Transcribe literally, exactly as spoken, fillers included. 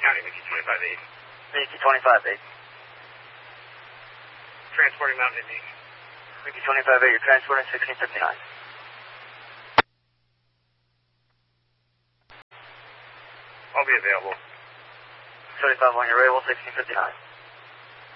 County, Mickey twenty-five eight. Mickey twenty-five eight. Transporting Mountain Indy. Mickey twenty-five eight, you're transporting sixteen fifty-nine. I'll be available. seventy-five on your Rail, sixteen fifty-nine.